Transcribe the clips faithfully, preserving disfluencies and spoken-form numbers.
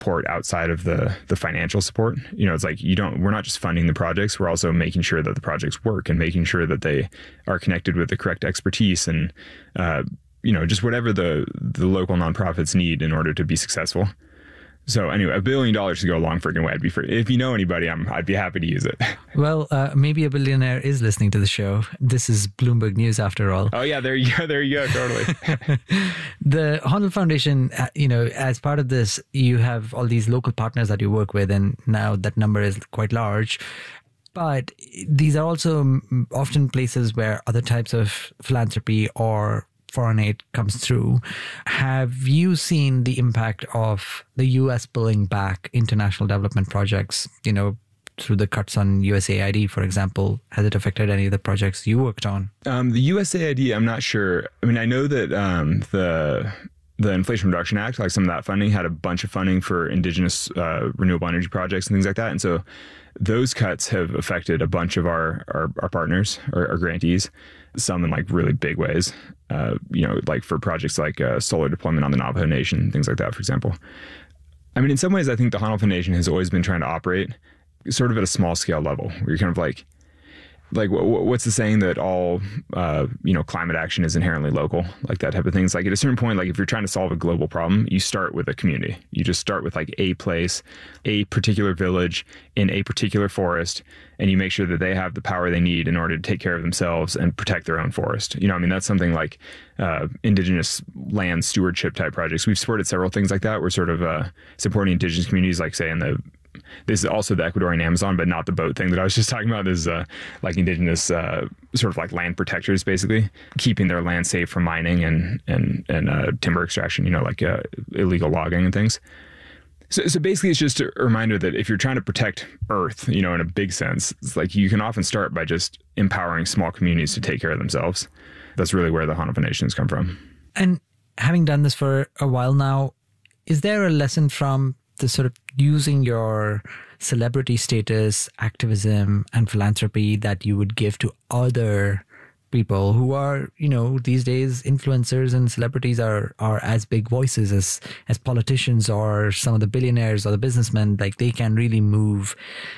support outside of the the financial support. You know, it's like you don't, we're not just funding the projects, we're also making sure that the projects work and making sure that they are connected with the correct expertise and, uh, you know, just whatever the, the local nonprofits need in order to be successful. So anyway, a billion dollars to go a long freaking way. I'd be free. If you know anybody, I'm, I'd be happy to use it. Well, uh, maybe a billionaire is listening to the show. This is Bloomberg News after all. Oh yeah, there you go. There you go. Totally. The Honnold Foundation, uh, you know, as part of this, you have all these local partners that you work with, and now that number is quite large. But these are also often places where other types of philanthropy or foreign aid comes through. Have you seen the impact of the U S pulling back international development projects, you know, through the cuts on U S A I D, for example? Has it affected any of the projects you worked on? Um, the U S A I D, I'm not sure. I mean, I know that um, the the Inflation Reduction Act, like some of that funding, had a bunch of funding for indigenous uh, renewable energy projects and things like that. And so those cuts have affected a bunch of our our, our partners, or our grantees, some in like really big ways. Uh, you know, like for projects like uh, solar deployment on the Navajo Nation, things like that, for example. I mean, in some ways, I think the Honnold Foundation has always been trying to operate sort of at a small scale level, where you're kind of like, like what's the saying that all, uh, you know, climate action is inherently local, like that type of thing. It's like at a certain point, like if you're trying to solve a global problem, you start with a community. You just start with like a place, a particular village in a particular forest, and you make sure that they have the power they need in order to take care of themselves and protect their own forest. You know, I mean, that's something like uh, indigenous land stewardship type projects. We've supported several things like that. We're sort of uh, supporting indigenous communities, like say in the This is also the Ecuadorian Amazon, but not the boat thing that I was just talking about. This is uh, like indigenous uh, sort of like land protectors, basically keeping their land safe from mining and and and uh, timber extraction. You know, like uh, illegal logging and things. So, so basically, it's just a reminder that if you're trying to protect Earth, you know, in a big sense, it's like you can often start by just empowering small communities to take care of themselves. That's really where the Honnold Foundation has come from. And having done this for a while now, is there a lesson from the sort of using your celebrity status, activism, and philanthropy that you would give to other people who are, you know, these days influencers and celebrities are are as big voices as as politicians or some of the billionaires or the businessmen? Like, they can really move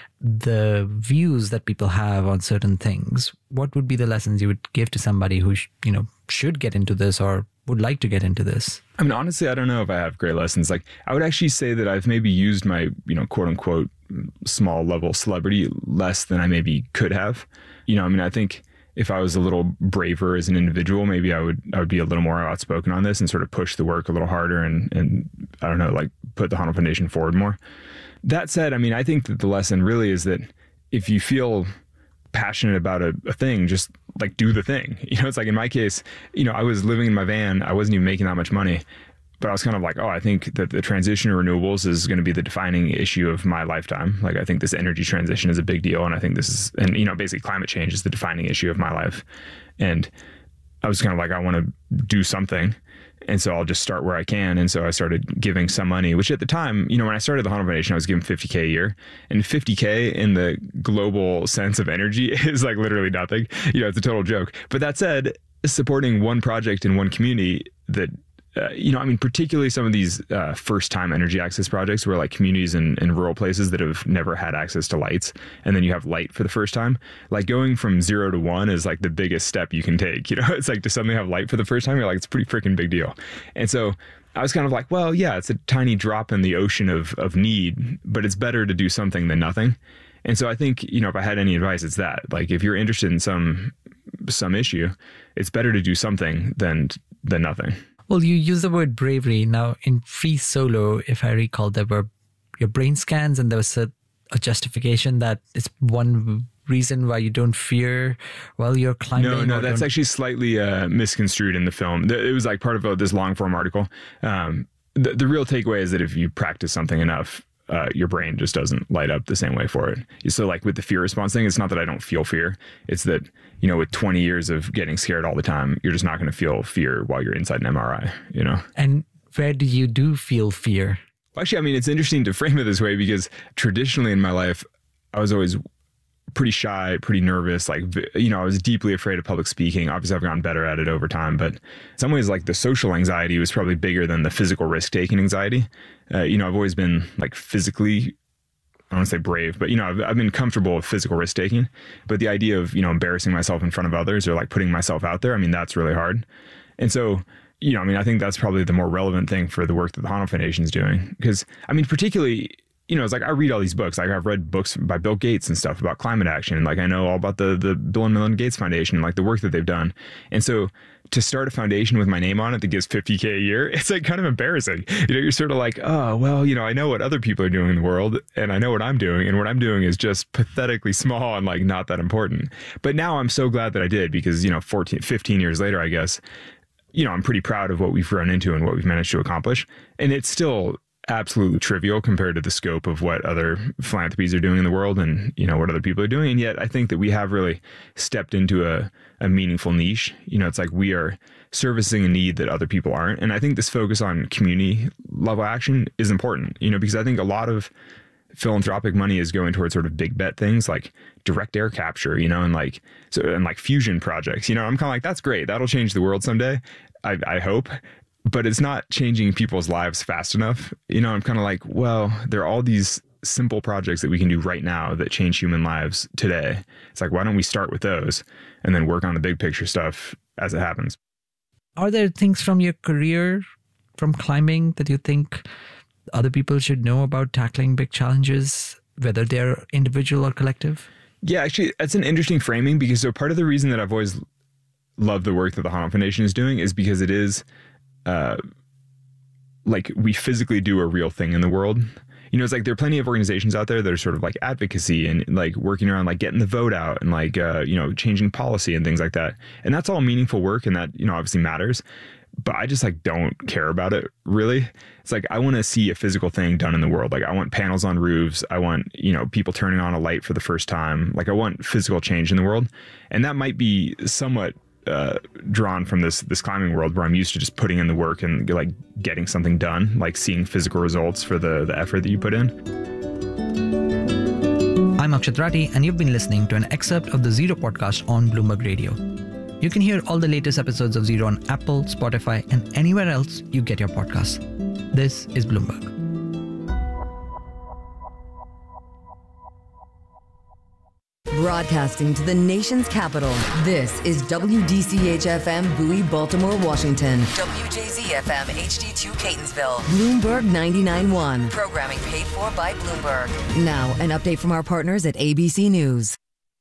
the views that people have on certain things. What would be the lessons you would give to somebody who, sh- you know, should get into this or would like to get into this? I mean, honestly, I don't know if I have great lessons. Like, I would actually say that I've maybe used my, you know, quote unquote, small level celebrity less than I maybe could have. You know, I mean, I think if I was a little braver as an individual, maybe I would, I would be a little more outspoken on this and sort of push the work a little harder and, and I don't know, like put the Honnold Foundation forward more. That said, I mean, I think that the lesson really is that if you feel passionate about a, a thing, just like do the thing. You know, it's like in my case, you know, I was living in my van. I wasn't even making that much money, but I was kind of like, oh, I think that the transition to renewables is going to be the defining issue of my lifetime. Like, I think this energy transition is a big deal. And I think this is, and, you know, basically climate change is the defining issue of my life. And I was kind of like, I want to do something. And so I'll just start where I can. And so I started giving some money, which at the time, you know, when I started the Honnold Foundation, I was giving fifty K a year, and fifty K in the global sense of energy is like literally nothing. You know, it's a total joke. But that said, supporting one project in one community that, uh, you know, I mean, particularly some of these uh, first time energy access projects where like communities in, in rural places that have never had access to lights. And then you have light for the first time, like going from zero to one is like the biggest step you can take. You know, it's like to suddenly have light for the first time. You're like, it's a pretty freaking big deal. And so I was kind of like, well, yeah, it's a tiny drop in the ocean of, of need, but it's better to do something than nothing. And so I think, you know, if I had any advice, it's that, like, if you're interested in some, some issue, it's better to do something than, than nothing. Well, you use the word bravery. Now, in Free Solo, if I recall, there were your brain scans and there was a, a justification that it's one reason why you don't fear while you're climbing. No, no, that's actually slightly uh, misconstrued in the film. It was like part of a, this long form article. Um, the, the real takeaway is that if you practice something enough, uh, your brain just doesn't light up the same way for it. So like with the fear response thing, it's not that I don't feel fear. It's that, you know, with twenty years of getting scared all the time, you're just not going to feel fear while you're inside an M R I, you know? And where do you do feel fear? Actually, I mean, it's interesting to frame it this way because traditionally in my life, I was always pretty shy, pretty nervous. Like, you know, I was deeply afraid of public speaking. Obviously, I've gotten better at it over time, but in some ways, like the social anxiety was probably bigger than the physical risk-taking anxiety. Uh, you know, I've always been like physically, I don't want to say brave, but, you know, I've, I've been comfortable with physical risk taking, but the idea of, you know, embarrassing myself in front of others or like putting myself out there, I mean, that's really hard. And so, you know, I mean, I think that's probably the more relevant thing for the work that the Hanno Foundation is doing. Because, I mean, particularly, you know, it's like I read all these books. Like I've read books by Bill Gates and stuff about climate action. And like I know all about the the Bill and Melinda Gates Foundation, like the work that they've done. And so to start a foundation with my name on it that gives fifty K a year, it's like kind of embarrassing. You know, you're sort of like, oh, well, you know, I know what other people are doing in the world and I know what I'm doing. And what I'm doing is just pathetically small and like not that important. But now I'm so glad that I did because, you know, fourteen, fifteen years later, I guess, you know, I'm pretty proud of what we've run into and what we've managed to accomplish. And it's still absolutely trivial compared to the scope of what other philanthropies are doing in the world and, you know, what other people are doing. And yet I think that we have really stepped into a, a meaningful niche. You know, it's like we are servicing a need that other people aren't. And I think this focus on community level action is important, you know, because I think a lot of philanthropic money is going towards sort of big bet things like direct air capture, you know, and like, so, and like fusion projects, you know, I'm kind of like, that's great. That'll change the world someday. I, I hope. But it's not changing people's lives fast enough. You know, I'm kind of like, well, there are all these simple projects that we can do right now that change human lives today. It's like, why don't we start with those and then work on the big picture stuff as it happens? Are there things from your career, from climbing, that you think other people should know about tackling big challenges, whether they're individual or collective? Yeah, actually, that's an interesting framing because so part of the reason that I've always loved the work that the Hanno Foundation is doing is because it is Uh, like we physically do a real thing in the world. You know, it's like there are plenty of organizations out there that are sort of like advocacy and like working around like getting the vote out and like, uh, you know, changing policy and things like that. And that's all meaningful work and that, you know, obviously matters. But I just like don't care about it really. It's like I want to see a physical thing done in the world. Like I want panels on roofs. I want, you know, people turning on a light for the first time. Like I want physical change in the world. And that might be somewhat Uh, drawn from this this climbing world where I'm used to just putting in the work and like getting something done, like seeing physical results for the, the effort that you put in. I'm Akshat Rathi, and you've been listening to an excerpt of the Zero podcast on Bloomberg Radio. You can hear all the latest episodes of Zero on Apple, Spotify, and anywhere else you get your podcasts. This is Bloomberg. Broadcasting to the nation's capital, this is W D C H F M Bowie, Baltimore, Washington. W J Z F M H D two Catonsville. Bloomberg ninety-nine point one. Programming paid for by Bloomberg. Now, an update from our partners at A B C News.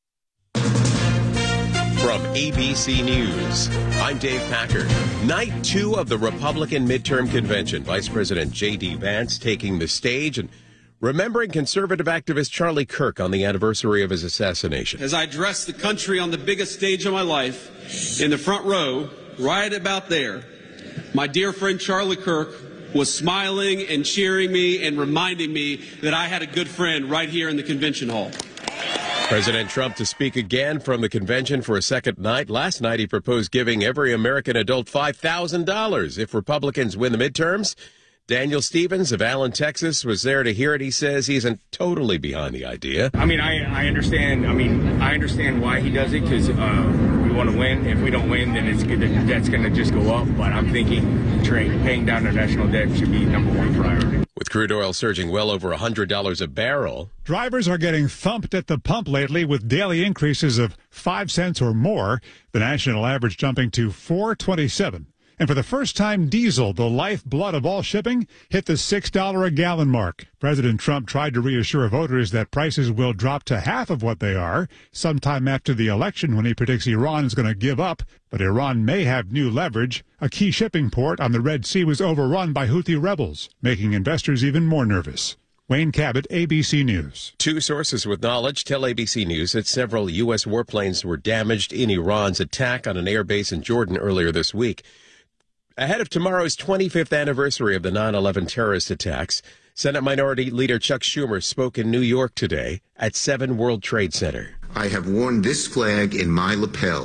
From A B C News, I'm Dave Packer. Night two of the Republican midterm convention. Vice President J D Vance taking the stage and remembering conservative activist Charlie Kirk on the anniversary of his assassination. As I address the country on the biggest stage of my life, in the front row, right about there, my dear friend Charlie Kirk was smiling and cheering me and reminding me that I had a good friend right here in the convention hall. President Trump to speak again from the convention for a second night. Last night he proposed giving every American adult five thousand dollars if Republicans win the midterms. Daniel Stevens of Allen, Texas, was there to hear it. He says he isn't totally behind the idea. I mean, I, I understand. I mean, I understand why he does it because uh, we want to win. If we don't win, then it's good. The debt's going to just go up. But I'm thinking train, paying down our national debt should be number one priority. With crude oil surging well over one hundred dollars a barrel. Drivers are getting thumped at the pump lately with daily increases of five cents or more. The national average jumping to four twenty-seven. And for the first time, diesel, the lifeblood of all shipping, hit the six dollars a gallon mark. President Trump tried to reassure voters that prices will drop to half of what they are sometime after the election when he predicts Iran is going to give up. But Iran may have new leverage. A key shipping port on the Red Sea was overrun by Houthi rebels, making investors even more nervous. Wayne Cabot, A B C News. Two sources with knowledge tell A B C News that several U S warplanes were damaged in Iran's attack on an airbase in Jordan earlier this week. Ahead of tomorrow's twenty-fifth anniversary of the nine eleven terrorist attacks, Senate Minority Leader Chuck Schumer spoke in New York today at seven World Trade Center. I have worn this flag in my lapel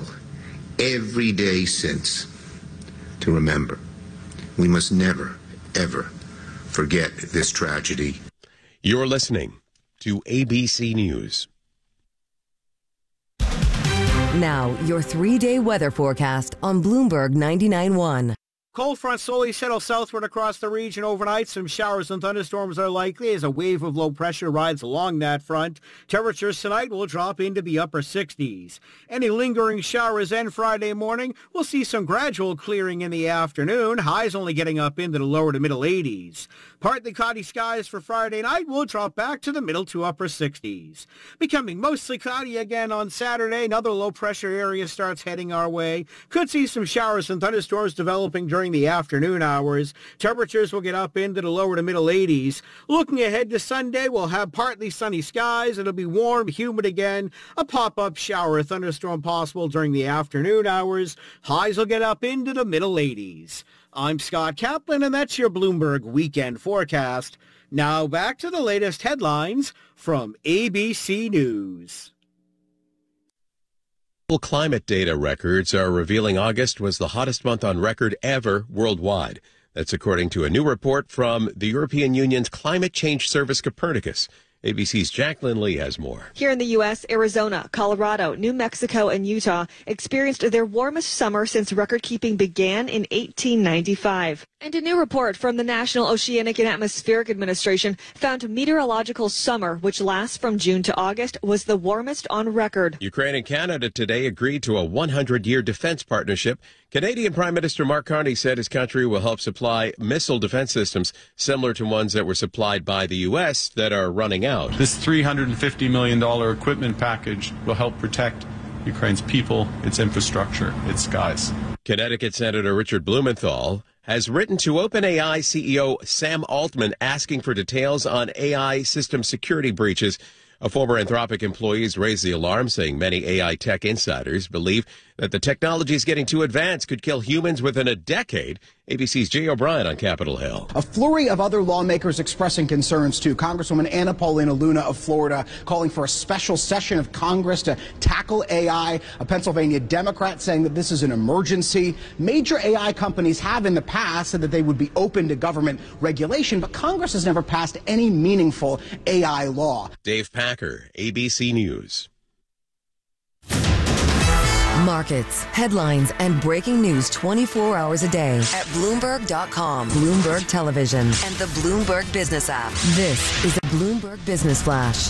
every day since to remember. We must never, ever forget this tragedy. You're listening to A B C News. Now, your three-day weather forecast on Bloomberg ninety-nine point one. Cold front slowly settles southward across the region overnight. Some showers and thunderstorms are likely as a wave of low pressure rides along that front. Temperatures tonight will drop into the upper sixties. Any lingering showers end Friday morning. We'll see some gradual clearing in the afternoon. Highs only getting up into the lower to middle eighties. Partly cloudy skies for Friday night will drop back to the middle to upper sixties. Becoming mostly cloudy again on Saturday. Another low pressure area starts heading our way. Could see some showers and thunderstorms developing during the afternoon hours. Temperatures will get up into the lower to middle eighties. Looking ahead to Sunday, we'll have partly sunny skies. It'll be warm, humid again. A pop-up shower or thunderstorm possible during the afternoon hours. Highs will get up into the middle eighties. I'm Scott Kaplan, and that's your Bloomberg Weekend Forecast. Now back to the latest headlines from A B C News. Climate data records are revealing August was the hottest month on record ever worldwide. That's according to a new report from the European Union's Climate Change Service Copernicus. A B C's Jacqueline Lee has more. Here in the U S, Arizona, Colorado, New Mexico, and Utah experienced their warmest summer since record-keeping began in eighteen ninety-five. And a new report from the National Oceanic and Atmospheric Administration found meteorological summer, which lasts from June to August, was the warmest on record. Ukraine and Canada today agreed to a one hundred year defense partnership. Canadian Prime Minister Mark Carney said his country will help supply missile defense systems similar to ones that were supplied by the U S that are running out. This three hundred fifty million dollars equipment package will help protect Ukraine's people, its infrastructure, its skies. Connecticut Senator Richard Blumenthal has written to OpenAI C E O Sam Altman asking for details on A I system security breaches. A former Anthropic employee has raised the alarm, saying many A I tech insiders believe that the technology is getting too advanced, could kill humans within a decade. A B C's Jay O'Brien on Capitol Hill. A flurry of other lawmakers expressing concerns, too. Congresswoman Anna Paulina Luna of Florida calling for a special session of Congress to tackle A I. A Pennsylvania Democrat saying that this is an emergency. Major A I companies have in the past said that they would be open to government regulation, but Congress has never passed any meaningful A I law. Dave Packer, A B C News. Markets, headlines, and breaking news twenty-four hours a day at Bloomberg dot com, Bloomberg Television, and the Bloomberg Business app. This is a Bloomberg Business Flash.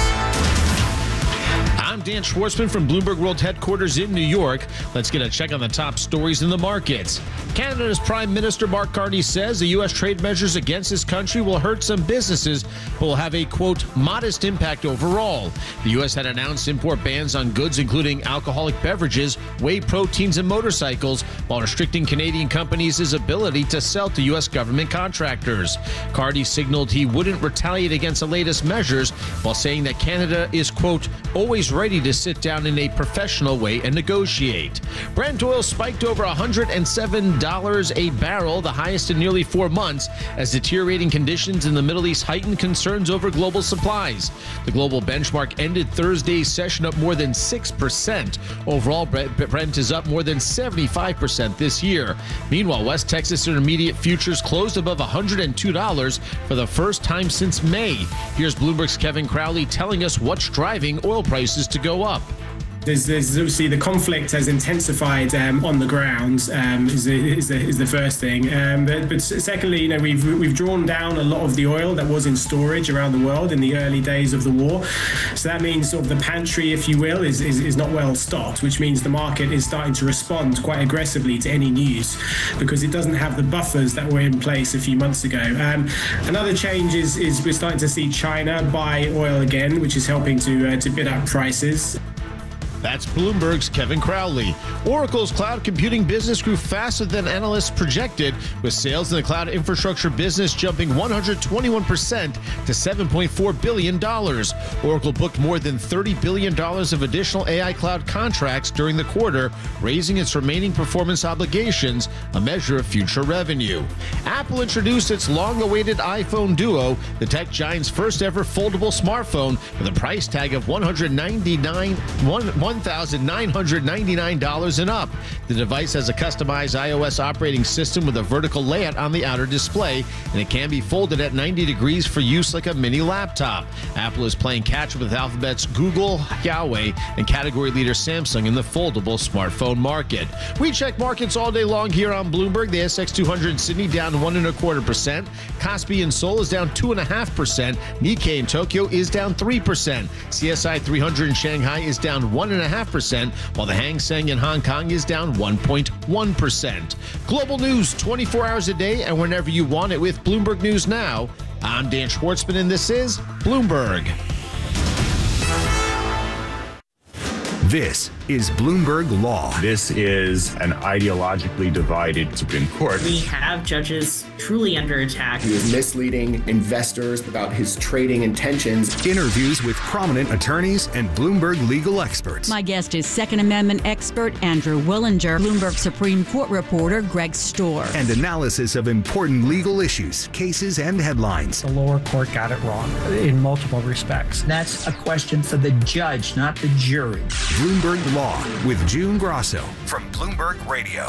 I'm Dan Schwartzman from Bloomberg World Headquarters in New York. Let's get a check on the top stories in the markets. Canada's Prime Minister Mark Carney says the U S trade measures against his country will hurt some businesses, but will have a, quote, modest impact overall. The U S had announced import bans on goods including alcoholic beverages, whey proteins, and motorcycles, while restricting Canadian companies' ability to sell to U S government contractors. Carney signaled he wouldn't retaliate against the latest measures, while saying that Canada is, quote, always ready to sit down in a professional way and negotiate. Brent oil spiked over one hundred seven dollars a barrel, the highest in nearly four months, as deteriorating conditions in the Middle East heightened concerns over global supplies. The global benchmark ended Thursday's session up more than six percent. Overall, Brent is up more than seventy-five percent this year. Meanwhile, West Texas Intermediate futures closed above one hundred two dollars for the first time since May. Here's Bloomberg's Kevin Crowley telling us what's driving oil prices to go up. There's, there's obviously the conflict has intensified um, on the ground um, is, the, is, the, is the first thing. Um, but, but secondly, you know, we've we've drawn down a lot of the oil that was in storage around the world in the early days of the war. So that means sort of the pantry, if you will, is, is, is not well stocked, which means the market is starting to respond quite aggressively to any news because it doesn't have the buffers that were in place a few months ago. Um, another change is, is we're starting to see China buy oil again, which is helping to uh, to bid up prices. That's Bloomberg's Kevin Crowley. Oracle's cloud computing business grew faster than analysts projected, with sales in the cloud infrastructure business jumping one hundred twenty-one percent to seven point four billion dollars. Oracle booked more than thirty billion dollars of additional A I cloud contracts during the quarter, raising its remaining performance obligations, a measure of future revenue. Apple introduced its long-awaited iPhone Duo, the tech giant's first ever foldable smartphone, with a price tag of one hundred ninety-nine dollars. one thousand nine hundred ninety-nine dollars and up. The device has a customized iOS operating system with a vertical layout on the outer display, and it can be folded at ninety degrees for use like a mini laptop. Apple is playing catch up with Alphabet's Google, Huawei, and category leader Samsung in the foldable smartphone market. We check markets all day long here on Bloomberg. The S X two hundred in Sydney down one and a quarter percent. Kospi in Seoul is down two and a half percent. Nikkei in Tokyo is down three percent. C S I three hundred in Shanghai is down one and a half percent, while the Hang Seng in Hong Kong is down one point one percent. Global news twenty-four hours a day and whenever you want it with Bloomberg News Now. I'm Dan Schwartzman, and this is Bloomberg. This is Bloomberg Law. This is an ideologically divided Supreme Court. We have judges truly under attack. He is misleading investors about his trading intentions. Interviews with prominent attorneys and Bloomberg legal experts. My guest is Second Amendment expert Andrew Willinger, Bloomberg Supreme Court reporter Greg Storr. And analysis of important legal issues, cases, and headlines. The lower court got it wrong in multiple respects. That's a question for the judge, not the jury. Bloomberg Law with June Grosso from Bloomberg Radio.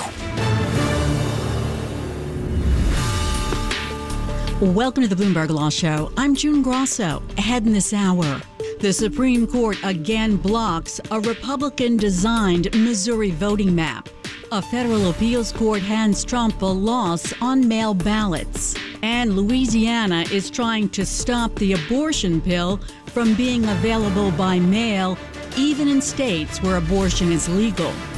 Welcome to the Bloomberg Law Show. I'm June Grosso. Ahead in this hour, the Supreme Court again blocks a Republican-designed Missouri voting map. A federal appeals court hands Trump a loss on mail ballots. And Louisiana is trying to stop the abortion pill from being available by mail, even in states where abortion is legal.